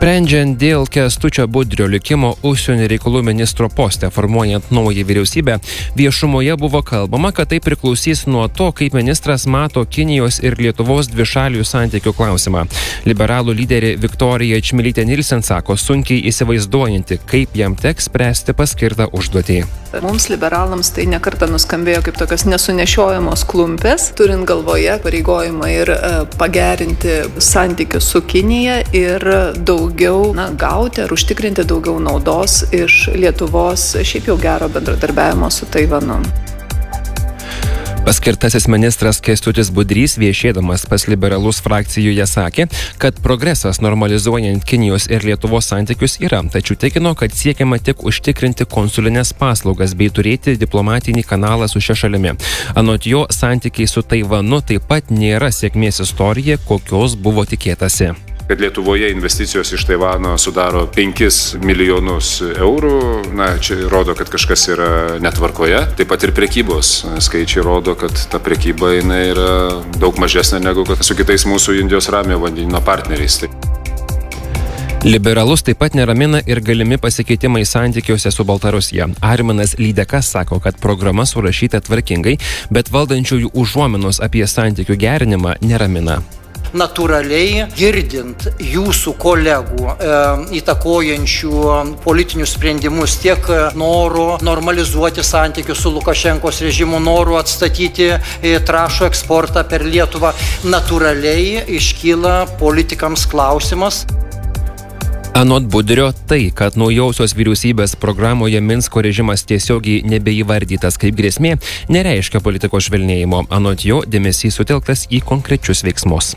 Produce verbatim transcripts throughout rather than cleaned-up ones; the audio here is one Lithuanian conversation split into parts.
Sprendžiant dėl Kęstučio Budrio likimo užsienio reikalų ministro poste formuojant naują vyriausybę, viešumoje buvo kalbama, kad tai priklausys nuo to, kaip ministras mato Kinijos ir Lietuvos dvišalių santykių klausimą. Liberalų lyderė Viktorija Čmilytė Nilsen sako, sunkiai įsivaizduojanti, kaip jam teks spręsti paskirtą užduotį. Mums liberalams tai nekartą nuskambėjo kaip tokios nesunešiojamos klumpės, turint galvoje pareigojimą ir pagerinti santykius su Kinija ir daugiau na, gauti ar užtikrinti daugiau naudos iš Lietuvos šiaip jau gero bendradarbiavimo su Taivanu. Paskirtasis ministras Kęstutis Budrys viešėdamas pas liberalus frakcijoje sakė, kad progresas normalizuojant Kinijos ir Lietuvos santykius yra, tačiau tikino, kad siekiama tik užtikrinti konsulinės paslaugas bei turėti diplomatinį kanalą su šia šalimi. Anot jo, santykiai su Taivanu taip pat nėra sėkmės istorija, kokios buvo tikėtasi. Kad Lietuvoje investicijos iš Taivano sudaro penkis milijonus eurų, na, čia rodo, kad kažkas yra netvarkoje. Taip pat ir prekybos skaičiai rodo, kad ta prekyba jinai yra daug mažesnė negu kad su kitais mūsų Indijos Ramiojo vandenyno partneriais. Liberalus taip pat neramina ir galimi pasikeitimai santykiuose su Baltarusija. Arminas Lydekas sako, kad programa surašyta tvarkingai, bet valdančiųjų užuominos apie santykių gerinimą neramina. Natūraliai girdint jūsų kolegų e, įtakojančių politinius sprendimus, tiek noro normalizuoti santykius su Lukašenkos režimu, noro atstatyti e, trąšų eksportą per Lietuvą, natūraliai iškyla politikams klausimas. Anot Budrio, tai, kad naujausios vyriausybės programoje Minsko režimas tiesiogiai nebeįvardytas kaip grėsmė, nereiškia politikos švelnėjimo. Anot jo, dėmesys sutelktas į konkrečius veiksmus.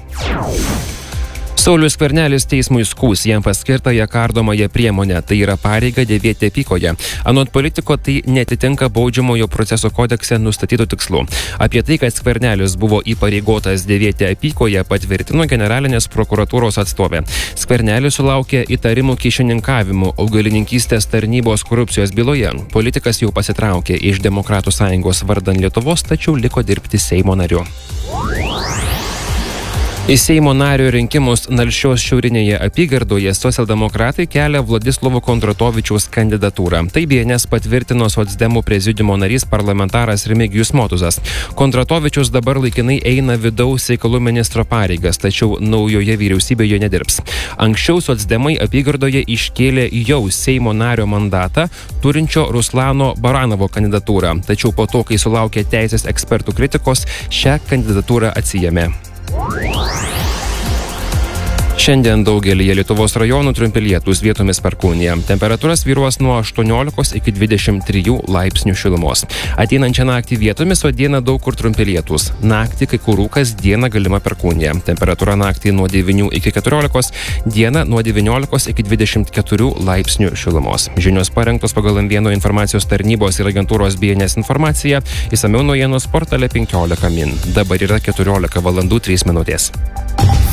Saulius Skvernelis teismui skųs jam paskirtąją kardomąją priemonę, tai yra pareiga dėvėti apykoję. Anot politiko, tai netitinka baudžiamojo proceso kodekse nustatytų tikslų. Apie tai, kad Skvernelis buvo įpareigotas dėvėti apykoję, patvirtino generalinės prokuratūros atstovė. Skvernelis sulaukė įtarimų kyšininkavimu augalininkystės tarnybos korupcijos byloje. Politikas jau pasitraukė iš Demokratų sąjungos vardan Lietuvos, tačiau liko dirbti Seimo nariu. Į Seimo nario rinkimus Nalšios šiaurinėje apygardoje socialdemokratai kelia Vladislovo Kondratovičiaus kandidatūrą. Tai B N S patvirtino socdemų prezidiumo narys parlamentaras Remigijus Motuzas. Kondratovičius dabar laikinai eina vidaus reikalų ministro pareigas, tačiau naujoje vyriausybėje nedirbs. Anksčiau socdemai apygardoje iškėlė jau Seimo nario mandatą turinčio Ruslano Baranovo kandidatūrą, tačiau po to, kai sulaukė teisės ekspertų kritikos, šią kandidatūrą atsiėmė. Šiandien daugelyje Lietuvos rajonų trumpi lietūs, vietomis perkūnija. Temperatūra svyruos nuo aštuoniolikos iki dvidešimt trijų laipsnių šilumos. Ateinančią naktį vietomis, o dieną daug kur trumpi lietūs. Naktį kai kur rūkas, dieną galima perkūnija. Temperatūra naktį nuo devynių iki keturiolikos, dieną nuo devyniolikos iki dvidešimt keturių laipsnių šilumos. Žinios parengtos pagal M vienas informacijos tarnybos ir agentūros B N S informacija. Išsamiau naujienos portale penkiolika min. Dabar yra keturiolika valandų trys minutės.